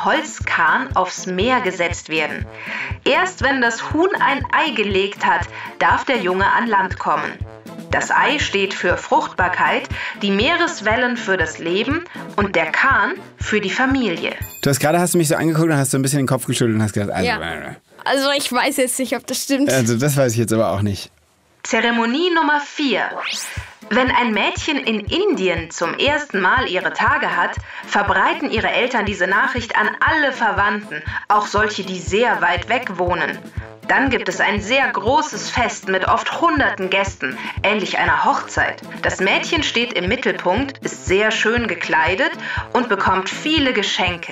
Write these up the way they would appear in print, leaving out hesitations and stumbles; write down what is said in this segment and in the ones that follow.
Holzkahn aufs Meer gesetzt werden. Erst wenn das Huhn ein Ei gelegt hat, darf der Junge an Land kommen. Das Ei steht für Fruchtbarkeit, die Meereswellen für das Leben und der Kahn für die Familie. Hast du mich so angeguckt und hast so ein bisschen den Kopf geschüttelt und hast gesagt, Also ich weiß jetzt nicht, ob das stimmt. Also das weiß ich jetzt aber auch nicht. Zeremonie Nummer 4. Wenn ein Mädchen in Indien zum ersten Mal ihre Tage hat, verbreiten ihre Eltern diese Nachricht an alle Verwandten, auch solche, die sehr weit weg wohnen. Dann gibt es ein sehr großes Fest mit oft hunderten Gästen, ähnlich einer Hochzeit. Das Mädchen steht im Mittelpunkt, ist sehr schön gekleidet und bekommt viele Geschenke.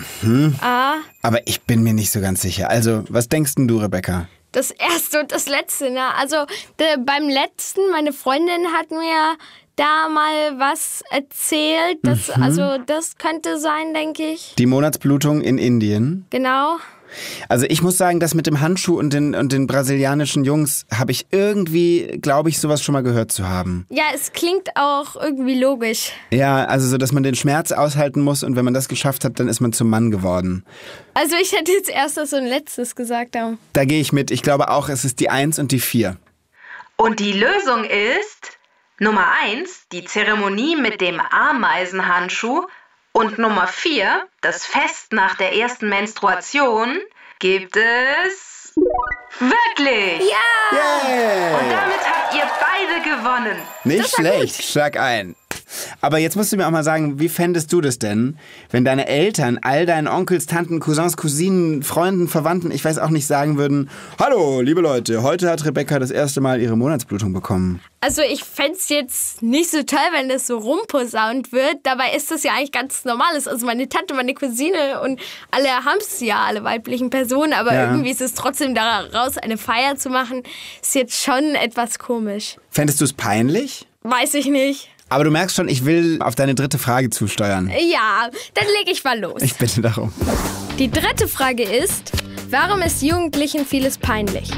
Aber ich bin mir nicht so ganz sicher. Also, was denkst denn du, Rebecca? Das erste und das letzte, ne? Also beim letzten, meine Freundin hat mir da mal was erzählt. Also das könnte sein, denke ich. Die Monatsblutung in Indien? Genau. Also ich muss sagen, das mit dem Handschuh und den brasilianischen Jungs habe ich irgendwie, glaube ich, sowas schon mal gehört zu haben. Ja, es klingt auch irgendwie logisch. Ja, also so, dass man den Schmerz aushalten muss und wenn man das geschafft hat, dann ist man zum Mann geworden. Also ich hätte jetzt erst das und letztes gesagt. Da gehe ich mit. Ich glaube auch, es ist die 1 und die 4. Und die Lösung ist Nummer 1, die Zeremonie mit dem Ameisenhandschuh. Und Nummer 4, das Fest nach der ersten Menstruation, gibt es wirklich. Ja! Yeah. Und damit habt ihr beide gewonnen. Nicht schlecht, schlag ein. Aber jetzt musst du mir auch mal sagen, wie fändest du das denn, wenn deine Eltern all deinen Onkels, Tanten, Cousins, Cousinen, Freunden, Verwandten, ich weiß auch nicht, sagen würden, hallo, liebe Leute, heute hat Rebecca das erste Mal ihre Monatsblutung bekommen. Also ich fände es jetzt nicht so toll, wenn das so rumposaunt wird. Dabei ist das ja eigentlich ganz Normales. Also meine Tante, meine Cousine und alle haben es ja, alle weiblichen Personen. Aber irgendwie ist es trotzdem daraus eine Feier zu machen, ist jetzt schon etwas komisch. Fändest du es peinlich? Weiß ich nicht. Aber du merkst schon, ich will auf deine dritte Frage zusteuern. Ja, dann lege ich mal los. Ich bitte darum. Die dritte Frage ist, warum ist Jugendlichen vieles peinlich?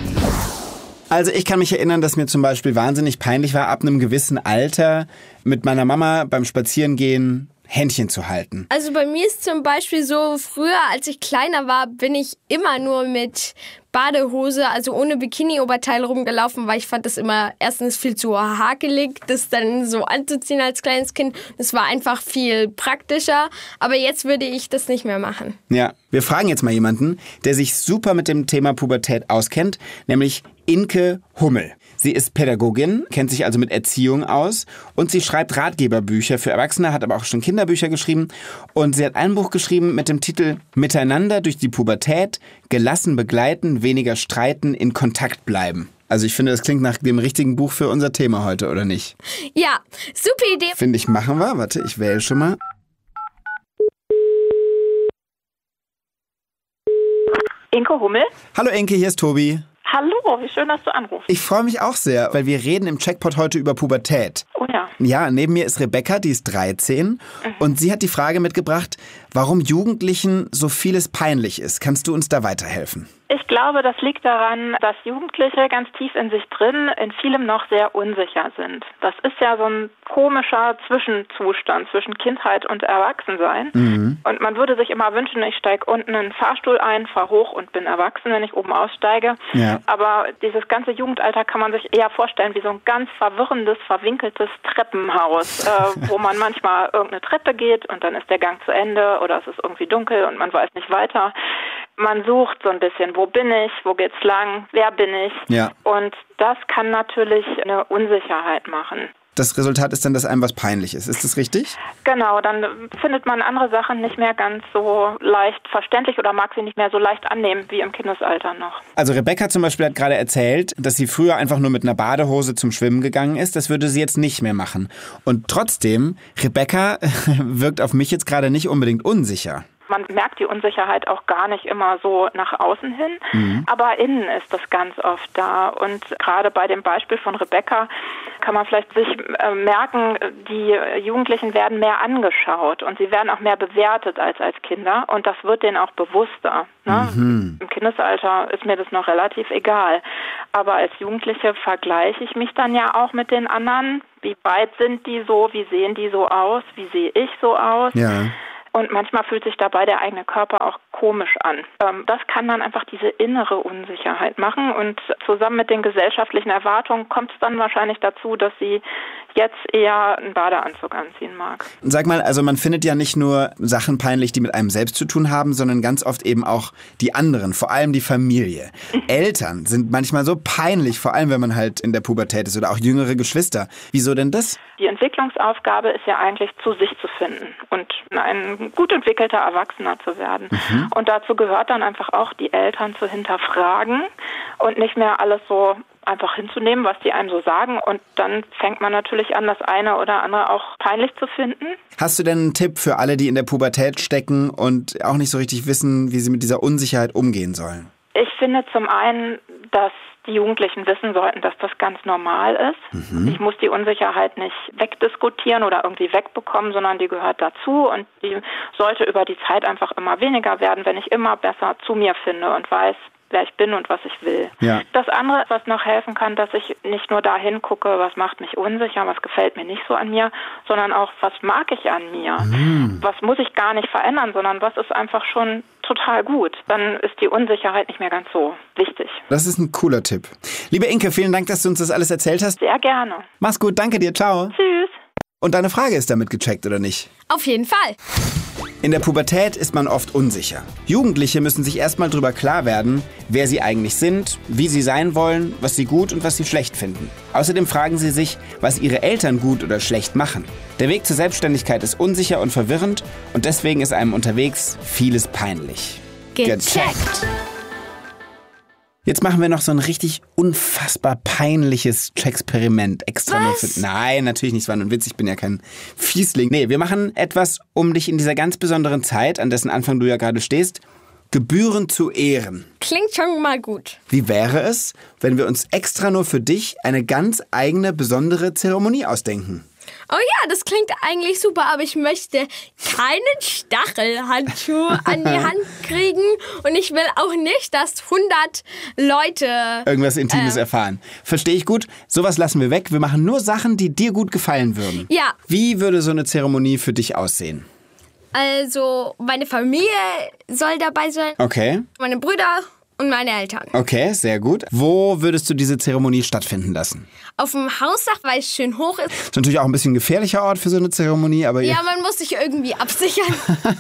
Also ich kann mich erinnern, dass mir zum Beispiel wahnsinnig peinlich war, ab einem gewissen Alter mit meiner Mama beim Spazierengehen Händchen zu halten. Also bei mir ist zum Beispiel so, früher als ich kleiner war, bin ich immer nur mit Badehose, also ohne Bikini-Oberteil rumgelaufen, weil ich fand das immer erstens viel zu hakelig, das dann so anzuziehen als kleines Kind. Das war einfach viel praktischer, aber jetzt würde ich das nicht mehr machen. Ja, wir fragen jetzt mal jemanden, der sich super mit dem Thema Pubertät auskennt, nämlich Inke Hummel. Sie ist Pädagogin, kennt sich also mit Erziehung aus und sie schreibt Ratgeberbücher für Erwachsene, hat aber auch schon Kinderbücher geschrieben und sie hat ein Buch geschrieben mit dem Titel Miteinander durch die Pubertät, gelassen begleiten, weniger streiten, in Kontakt bleiben. Also ich finde, das klingt nach dem richtigen Buch für unser Thema heute, oder nicht? Ja, super Idee. Finde ich, machen wir. Warte, ich wähle schon mal. Inke Hummel. Hallo Inke, hier ist Tobi. Hallo, wie schön, dass du anrufst. Ich freue mich auch sehr, weil wir reden im Checkpot heute über Pubertät. Oh ja. Ja, neben mir ist Rebecca, die ist 13 und sie hat die Frage mitgebracht, warum Jugendlichen so vieles peinlich ist. Kannst du uns da weiterhelfen? Ich glaube, das liegt daran, dass Jugendliche ganz tief in sich drin in vielem noch sehr unsicher sind. Das ist ja so ein komischer Zwischenzustand zwischen Kindheit und Erwachsensein. Und man würde sich immer wünschen, ich steige unten in den Fahrstuhl ein, fahre hoch und bin erwachsen, wenn ich oben aussteige. Ja. Aber dieses ganze Jugendalter kann man sich eher vorstellen wie so ein ganz verwirrendes, verwinkeltes Treppenhaus, wo man manchmal irgendeine Treppe geht und dann ist der Gang zu Ende oder es ist irgendwie dunkel und man weiß nicht weiter. Man sucht so ein bisschen, wo bin ich, wo geht's lang, wer bin ich? Ja. Und das kann natürlich eine Unsicherheit machen. Das Resultat ist dann, dass einem was peinlich ist. Ist das richtig? Genau, dann findet man andere Sachen nicht mehr ganz so leicht verständlich oder mag sie nicht mehr so leicht annehmen wie im Kindesalter noch. Also Rebecca zum Beispiel hat gerade erzählt, dass sie früher einfach nur mit einer Badehose zum Schwimmen gegangen ist. Das würde sie jetzt nicht mehr machen. Und trotzdem, Rebecca wirkt auf mich jetzt gerade nicht unbedingt unsicher. Man merkt die Unsicherheit auch gar nicht immer so nach außen hin, aber innen ist das ganz oft da. Und gerade bei dem Beispiel von Rebecca kann man vielleicht sich merken, die Jugendlichen werden mehr angeschaut und sie werden auch mehr bewertet als Kinder und das wird denen auch bewusster. Ne? Im Kindesalter ist mir das noch relativ egal, aber als Jugendliche vergleiche ich mich dann ja auch mit den anderen. Wie weit sind die so? Wie sehen die so aus? Wie sehe ich so aus? Ja. Und manchmal fühlt sich dabei der eigene Körper auch komisch an. Das kann dann einfach diese innere Unsicherheit machen. Und zusammen mit den gesellschaftlichen Erwartungen kommt es dann wahrscheinlich dazu, dass sie jetzt eher einen Badeanzug anziehen mag. Sag mal, also man findet ja nicht nur Sachen peinlich, die mit einem selbst zu tun haben, sondern ganz oft eben auch die anderen, vor allem die Familie. Eltern sind manchmal so peinlich, vor allem wenn man halt in der Pubertät ist oder auch jüngere Geschwister. Wieso denn das? Die Entwicklungsaufgabe ist ja eigentlich, zu sich zu finden und ein gut entwickelter Erwachsener zu werden. Und dazu gehört dann einfach auch, die Eltern zu hinterfragen und nicht mehr alles so einfach hinzunehmen, was die einem so sagen. Und dann fängt man natürlich an, das eine oder andere auch peinlich zu finden. Hast du denn einen Tipp für alle, die in der Pubertät stecken und auch nicht so richtig wissen, wie sie mit dieser Unsicherheit umgehen sollen? Ich finde zum einen, dass die Jugendlichen wissen sollten, dass das ganz normal ist. Ich muss die Unsicherheit nicht wegdiskutieren oder irgendwie wegbekommen, sondern die gehört dazu und die sollte über die Zeit einfach immer weniger werden, wenn ich immer besser zu mir finde und weiß, wer ich bin und was ich will. Ja. Das andere, was noch helfen kann, dass ich nicht nur dahin gucke, was macht mich unsicher, was gefällt mir nicht so an mir, sondern auch, was mag ich an mir? Was muss ich gar nicht verändern, sondern was ist einfach schon total gut. Dann ist die Unsicherheit nicht mehr ganz so wichtig. Das ist ein cooler Tipp. Liebe Inke, vielen Dank, dass du uns das alles erzählt hast. Sehr gerne. Mach's gut, danke dir, ciao. Tschüss. Und deine Frage ist damit gecheckt, oder nicht? Auf jeden Fall. In der Pubertät ist man oft unsicher. Jugendliche müssen sich erstmal darüber klar werden, wer sie eigentlich sind, wie sie sein wollen, was sie gut und was sie schlecht finden. Außerdem fragen sie sich, was ihre Eltern gut oder schlecht machen. Der Weg zur Selbstständigkeit ist unsicher und verwirrend und deswegen ist einem unterwegs vieles peinlich. Gecheckt. Jetzt machen wir noch so ein richtig unfassbar peinliches Checksperiment extra nur für... Nein, natürlich nicht, es war nur ein Witz, ich bin ja kein Fiesling. Nee, wir machen etwas, um dich in dieser ganz besonderen Zeit, an dessen Anfang du ja gerade stehst, gebührend zu ehren. Klingt schon mal gut. Wie wäre es, wenn wir uns extra nur für dich eine ganz eigene, besondere Zeremonie ausdenken? Oh ja, das klingt eigentlich super, aber ich möchte keinen Stachelhandschuh an die Hand kriegen und ich will auch nicht, dass 100 Leute irgendwas Intimes erfahren. Verstehe ich gut. Sowas lassen wir weg. Wir machen nur Sachen, die dir gut gefallen würden. Ja. Wie würde so eine Zeremonie für dich aussehen? Also, meine Familie soll dabei sein. Okay. Meine Brüder und meine Eltern. Okay, sehr gut. Wo würdest du diese Zeremonie stattfinden lassen? Auf dem Hausdach, weil es schön hoch ist. Das ist natürlich auch ein bisschen ein gefährlicher Ort für so eine Zeremonie, aber... Ja, man muss sich irgendwie absichern.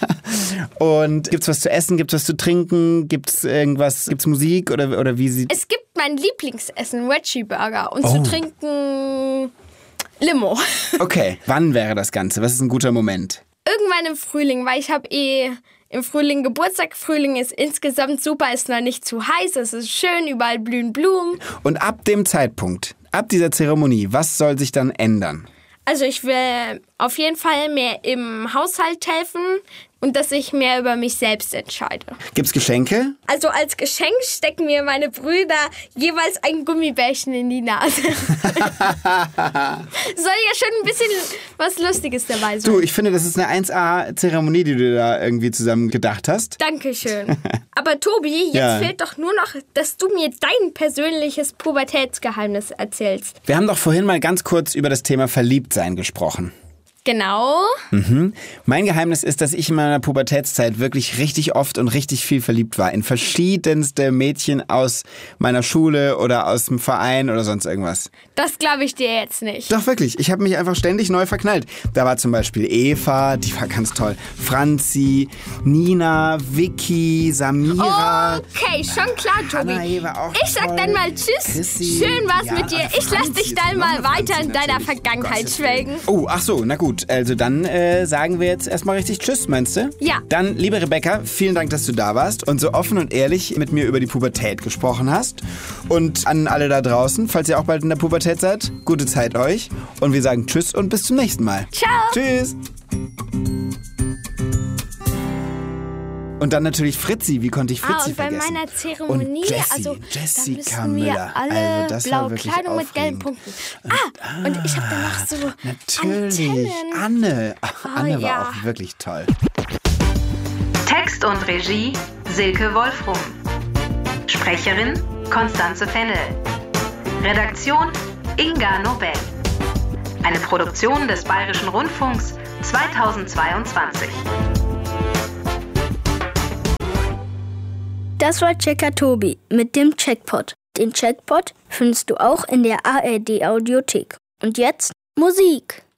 Und gibt's was zu essen, gibt's was zu trinken, gibt's irgendwas, gibt's Musik oder wie sieht... Es gibt mein Lieblingsessen, Veggie Burger und zu trinken Limo. Okay, wann wäre das Ganze? Was ist ein guter Moment? Irgendwann im Frühling, weil ich habe im Frühling Geburtstag. Frühling ist insgesamt super, ist noch nicht zu heiß, es ist schön, überall blühen Blumen. Und ab dem Zeitpunkt, ab dieser Zeremonie, was soll sich dann ändern? Also ich will auf jeden Fall mehr im Haushalt helfen und dass ich mehr über mich selbst entscheide. Gibt's Geschenke? Also als Geschenk stecken mir meine Brüder jeweils ein Gummibärchen in die Nase. Soll ja schon ein bisschen was Lustiges dabei sein. Du, ich finde, das ist eine 1A-Zeremonie, die du da irgendwie zusammen gedacht hast. Dankeschön. Aber Tobi, jetzt fehlt doch nur noch, dass du mir dein persönliches Pubertätsgeheimnis erzählst. Wir haben doch vorhin mal ganz kurz über das Thema Verliebtsein gesprochen. Genau. Mein Geheimnis ist, dass ich in meiner Pubertätszeit wirklich richtig oft und richtig viel verliebt war. In verschiedenste Mädchen aus meiner Schule oder aus dem Verein oder sonst irgendwas. Das glaube ich dir jetzt nicht. Doch, wirklich. Ich habe mich einfach ständig neu verknallt. Da war zum Beispiel Eva, die war ganz toll. Franzi, Nina, Vicky, Samira. Okay, schon klar, Tobi. Anna, war auch ich sag toll. dann mal Tschüss. Chrissy, Schön war's mit dir. Ich lass Franzi dich ist dann noch mal eine weiter Franzi in deiner natürlich. Vergangenheit Gottes schwelgen. Oh, ach so, na gut. Also dann sagen wir jetzt erstmal richtig Tschüss, meinst du? Ja. Dann, liebe Rebecca, vielen Dank, dass du da warst und so offen und ehrlich mit mir über die Pubertät gesprochen hast. Und an alle da draußen, falls ihr auch bald in der Pubertät seid, gute Zeit euch. Und wir sagen Tschüss und bis zum nächsten Mal. Ciao. Tschüss. Und dann natürlich Fritzi. Wie konnte ich Fritzi und bei vergessen? meiner Zeremonie, und Jessie, also Jessica da müssen wir Müller. alle Also das war blaue wirklich Kleidung mit gelben aufregend. Punkten. Und ich habe dann noch so natürlich. Antennen. Anne war ja. auch wirklich toll. Text und Regie Silke Wolfrum. Sprecherin Constanze Fennel. Redaktion Inga Nobel. Eine Produktion des Bayerischen Rundfunks 2022. Das war Checker Tobi mit dem Checkpot. Den Checkpot findest du auch in der ARD Audiothek. Und jetzt Musik.